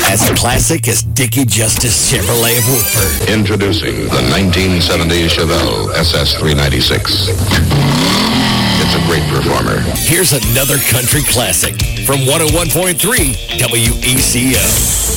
as classic as Dickie Justice Chevrolet of Woodford. Introducing the 1970 Chevelle SS396. It's a great performer. Here's another country classic from 101.3 WECO.